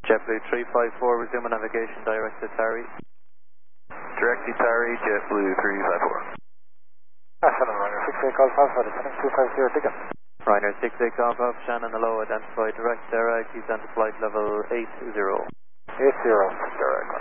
JetBlue 354, resuming navigation direct to Tarry. Direct to Tarry, JetBlue 354. Ryanair 68 Golf Alpha, descending 250 ticket. Ryanair 68 Golf Alpha, Shannon Hello, identified direct direct, he's on to flight level 80. 80, direct.